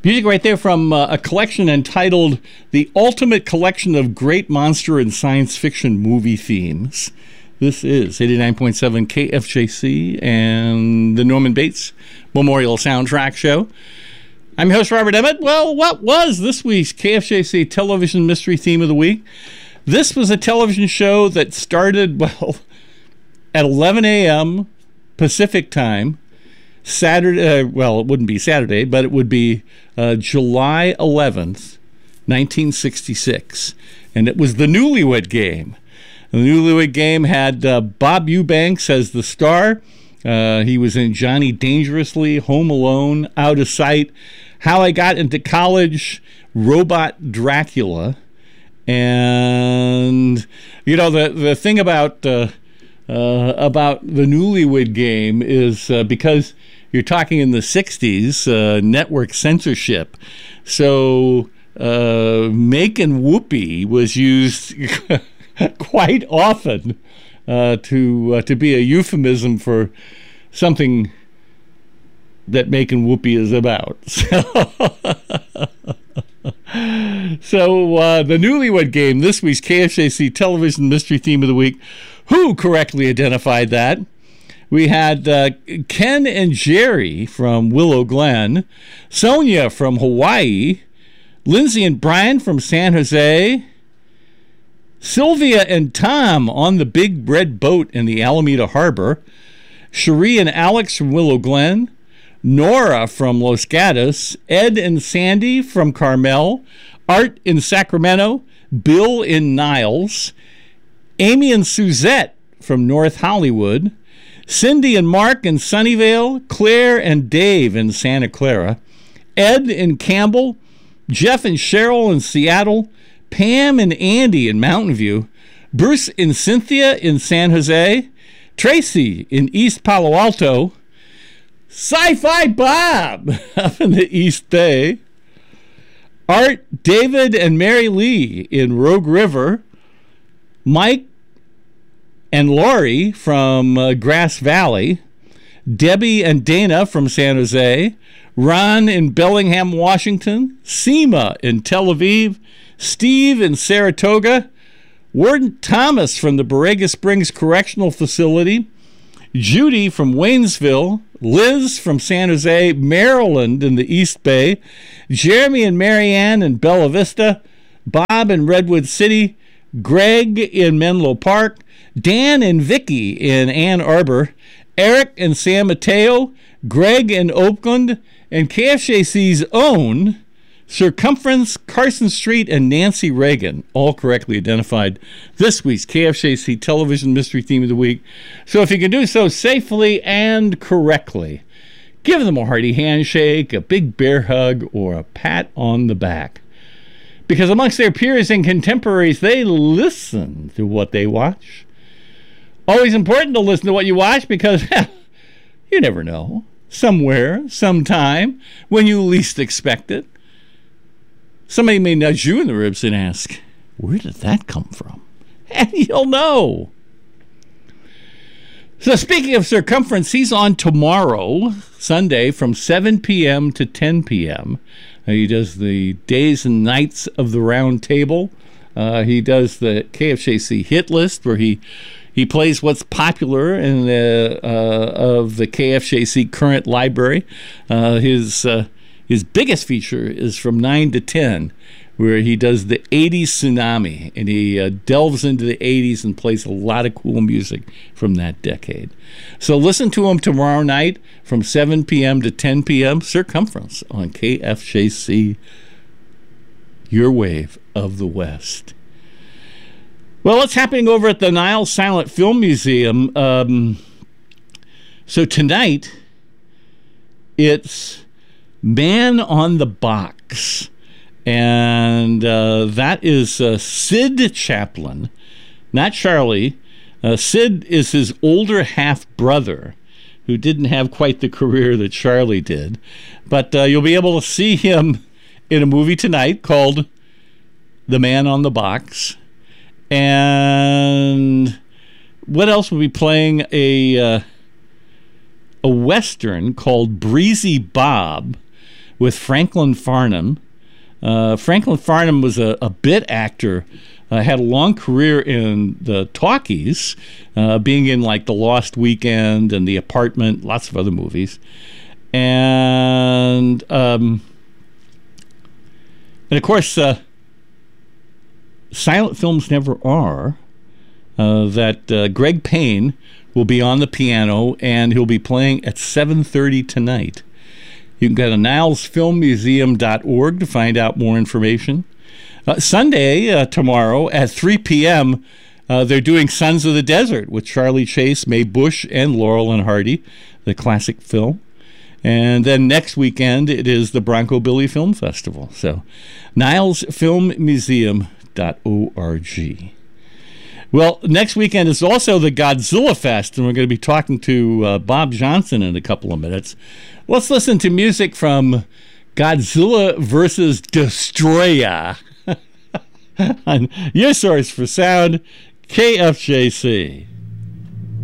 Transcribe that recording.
Music right there from a collection entitled The Ultimate Collection of Great Monster and Science Fiction Movie Themes. This is 89.7 KFJC and the Norman Bates Memorial Soundtrack Show. I'm your host, Robert Emmett. Well, what was this week's KFJC Television Mystery Theme of the Week? This was a television show that started, at 11 a.m. Pacific time, Saturday, it wouldn't be Saturday, but it would be July 11th, 1966. And it was the Newlywed Game. The Newlywed Game had Bob Eubanks as the star. He was in Johnny Dangerously, Home Alone, Out of Sight, How I Got into College, Robot Dracula. And, the thing about the Newlywed Game is because you're talking in the 60s, network censorship. So making whoopee was used quite often to be a euphemism for something that making whoopee is about. So the Newlywed Game, this week's KFJC Television Mystery Theme of the Week. Who correctly identified that? We had Ken and Jerry from Willow Glen, Sonia from Hawaii, Lindsay and Brian from San Jose, Sylvia and Tom on the big red boat in the Alameda Harbor, Cherie and Alex from Willow Glen, Nora from Los Gatos, Ed and Sandy from Carmel, Art in Sacramento, Bill in Niles, Amy and Suzette from North Hollywood, Cindy and Mark in Sunnyvale, Claire and Dave in Santa Clara, Ed in Campbell, Jeff and Cheryl in Seattle, Pam and Andy in Mountain View, Bruce and Cynthia in San Jose, Tracy in East Palo Alto, Sci-Fi Bob up in the East Bay, Art, David, and Mary Lee in Rogue River, Mike and Lori from Grass Valley, Debbie and Dana from San Jose, Ron in Bellingham, Washington, Seema in Tel Aviv, Steve in Saratoga, Warden Thomas from the Borrega Springs Correctional Facility, Judy from Waynesville, Liz from San Jose, Maryland in the East Bay, Jeremy and Marianne in Bella Vista, Bob in Redwood City, Greg in Menlo Park, Dan and Vicky in Ann Arbor, Eric and San Mateo, Greg in Oakland, and KFJC's own Circumference, Carson Street, and Nancy Reagan, all correctly identified this week's KFJC Television Mystery Theme of the Week. So if you can do so safely and correctly, give them a hearty handshake, a big bear hug, or a pat on the back. Because amongst their peers and contemporaries, they listen to what they watch. Always important to listen to what you watch because you never know. Somewhere, sometime, when you least expect it, somebody may nudge you in the ribs and ask, where did that come from? And you'll know. So speaking of Circumference, he's on tomorrow, Sunday, from 7 p.m. to 10 p.m. He does the days and nights of the round table. He does the KFJC hit list where he plays what's popular in of the KFJC current library. His biggest feature is from 9 to 10, where he does the 80s tsunami, and he delves into the 80s and plays a lot of cool music from that decade. So listen to him tomorrow night from 7 p.m. to 10 p.m. Circumference on KFJC, your wave of the West. Well, what's happening over at the Nile Silent Film Museum? So tonight, it's Man on the Box. And that is Sid Chaplin, not Charlie. Sid is his older half-brother, who didn't have quite the career that Charlie did. But you'll be able to see him in a movie tonight called The Man on the Box. And what else will be playing? A Western called Breezy Bob, with Franklin Farnham. Franklin Farnham was a bit actor, had a long career in the talkies, being in like The Lost Weekend and The Apartment, lots of other movies. And of course, silent films never are. That Greg Payne will be on the piano, and he'll be playing at 7:30 tonight. You can go to nilesfilmmuseum.org to find out more information. Sunday, tomorrow at 3 p.m., they're doing Sons of the Desert with Charlie Chase, Mae Bush, and Laurel and Hardy, the classic film. And then next weekend, it is the Bronco Billy Film Festival. So, nilesfilmmuseum.org. Well, next weekend is also the Godzilla Fest, and we're going to be talking to Bob Johnson in a couple of minutes. Let's listen to music from Godzilla vs. Destroya on your source for sound, KFJC.